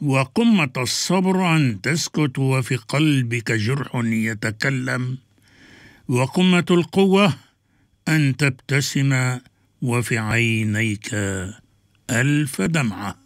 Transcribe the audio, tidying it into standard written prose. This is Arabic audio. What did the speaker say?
وقمة الصبر أن تسكت وفي قلبك جرح يتكلم، وقمة القوة أن تبتسم وفي عينيك ألف دمعة.